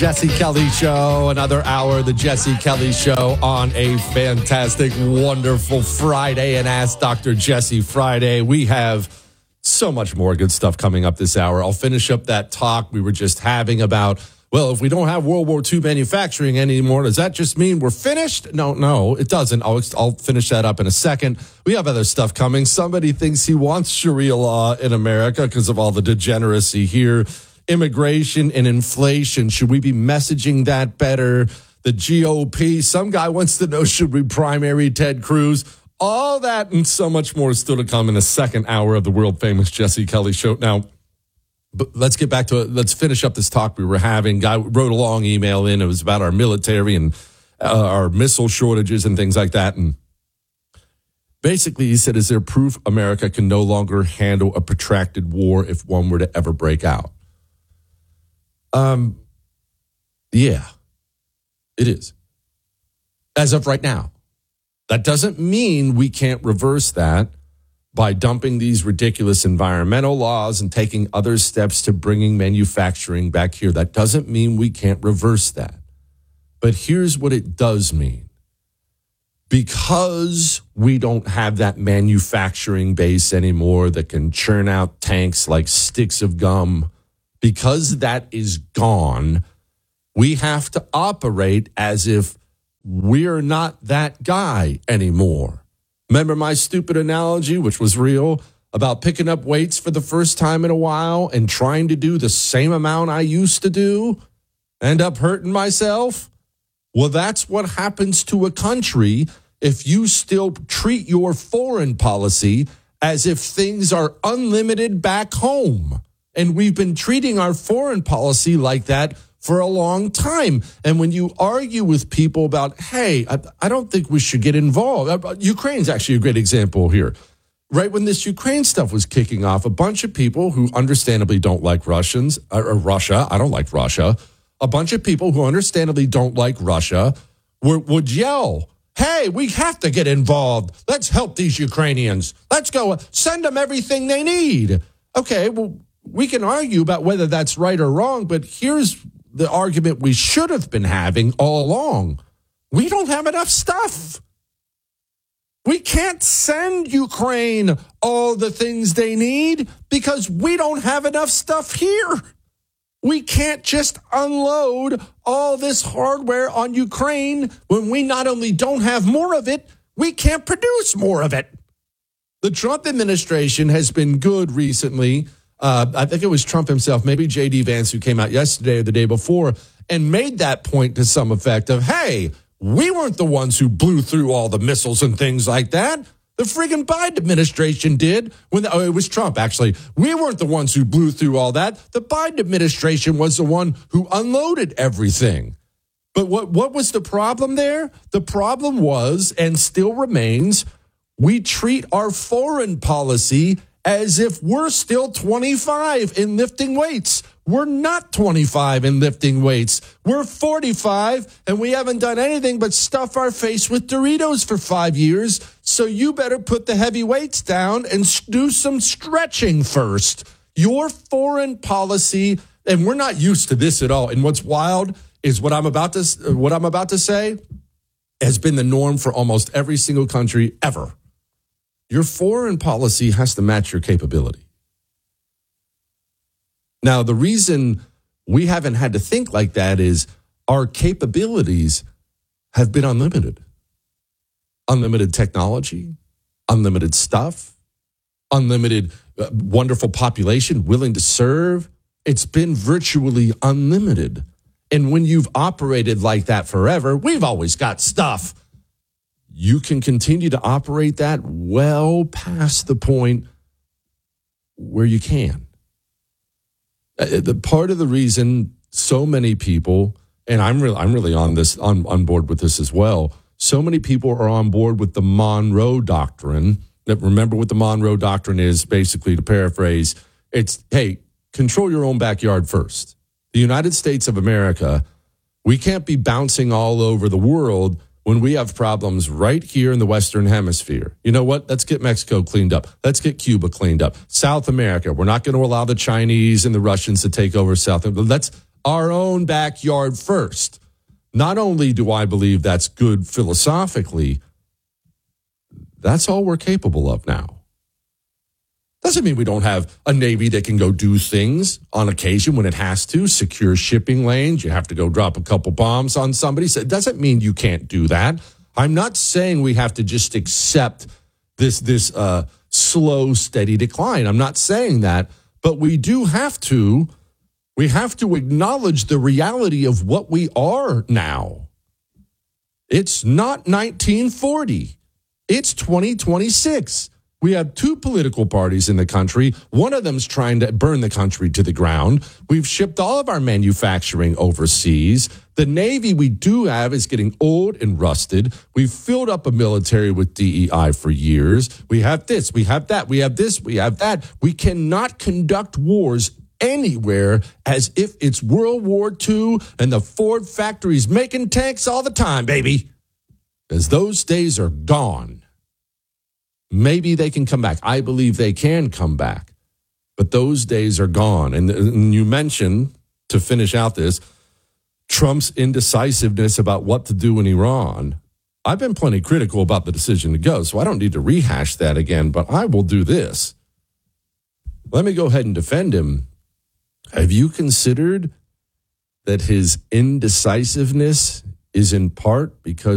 Jesse Kelly Show, another hour of the Jesse Kelly Show on a fantastic, wonderful Friday, and Ask Dr. Jesse Friday. We have so much more good stuff coming up this hour. I'll finish up that talk we were just having about, well, if we don't have World War II manufacturing anymore, does that just mean we're finished? No, it doesn't. I'll finish that up in a second. We have other stuff coming. Somebody thinks he wants Sharia law in America because of all the degeneracy here. Immigration and inflation. Should we be messaging that better? The GOP. Some guy wants to know, should we primary Ted Cruz? All that and so much more is still to come in the second hour of the world famous Jesse Kelly Show. Now, but let's get back to it. Let's finish up this talk we were having. Guy wrote a long email in. It was about our military and our missile shortages and things like that. And basically, he said, is there proof America can no longer handle a protracted war if one were to ever break out? Yeah, it is. As of right now. That doesn't mean we can't reverse that by dumping these ridiculous environmental laws and taking other steps to bringing manufacturing back here. That doesn't mean we can't reverse that. But here's what it does mean. Because we don't have that manufacturing base anymore that can churn out tanks like sticks of gum, because that is gone, we have to operate as if we're not that guy anymore. Remember my stupid analogy, which was real, about picking up weights for the first time in a while and trying to do the same amount I used to do, end up hurting myself? Well, that's what happens to a country if you still treat your foreign policy as if things are unlimited back home. And we've been treating our foreign policy like that for a long time. And when you argue with people about, hey, I don't think we should get involved. Ukraine's actually a great example here. Right when this Ukraine stuff was kicking off, a bunch of people who understandably don't like Russians, or Russia, I don't like Russia, a bunch of people who understandably don't like Russia would yell, hey, we have to get involved. Let's help these Ukrainians. Let's go send them everything they need. Okay, well, we can argue about whether that's right or wrong, but here's the argument we should have been having all along. We don't have enough stuff. We can't send Ukraine all the things they need because we don't have enough stuff here. We can't just unload all this hardware on Ukraine when we not only don't have more of it, we can't produce more of it. The Trump administration has been good recently. I think it was Trump himself, maybe J.D. Vance, who came out yesterday or the day before and made that point to some effect of, hey, we weren't the ones who blew through all the missiles and things like that. The friggin' Biden administration did. It was Trump, actually. We weren't the ones who blew through all that. The Biden administration was the one who unloaded everything. But what was the problem there? The problem was, and still remains, we treat our foreign policy as if we're still 25 in lifting weights. We're not 25 in lifting weights. We're 45, and we haven't done anything but stuff our face with Doritos for 5 years. So you better put the heavy weights down and do some stretching first. Your foreign policy, and we're not used to this at all. And what's wild is what I'm about to say has been the norm for almost every single country ever. Your foreign policy has to match your capability. Now, the reason we haven't had to think like that is our capabilities have been unlimited. Unlimited technology, unlimited stuff, unlimited wonderful population willing to serve. It's been virtually unlimited. And when you've operated like that forever, we've always got stuff. You can continue to operate that well past the point where you can. The part of the reason so many people, and I'm really on board with this as well. So many people are on board with the Monroe Doctrine. Remember what the Monroe Doctrine is, basically, to paraphrase. It's, hey, control your own backyard first. The United States of America, we can't be bouncing all over the world when we have problems right here in the Western Hemisphere. You know what? Let's get Mexico cleaned up. Let's get Cuba cleaned up. South America, we're not going to allow the Chinese and the Russians to take over South America. our own backyard first. Not only do I believe that's good philosophically, that's all we're capable of now. Doesn't mean we don't have a Navy that can go do things on occasion when it has to, secure shipping lanes. You have to go drop a couple bombs on somebody. So it doesn't mean you can't do that. I'm not saying we have to just accept this slow, steady decline. I'm not saying that, but we have to acknowledge the reality of what we are now. It's not 1940. It's 2026. We have two political parties in the country. One of them's trying to burn the country to the ground. We've shipped all of our manufacturing overseas. The Navy we do have is getting old and rusted. We've filled up a military with DEI for years. We have this, we have that, we have this, we have that. We cannot conduct wars anywhere as if it's World War II and the Ford factory's making tanks all the time, baby. Because those days are gone. Maybe they can come back. I believe they can come back. But those days are gone. And you mentioned, to finish out this, Trump's indecisiveness about what to do in Iran. I've been plenty critical about the decision to go, so I don't need to rehash that again, but I will do this. Let me go ahead and defend him. Have you considered that his indecisiveness is in part because